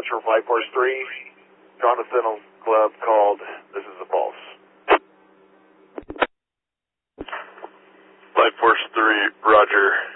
dispatch for Flight Force 3. Continental Club called. This is a false. Flight Force 3, roger.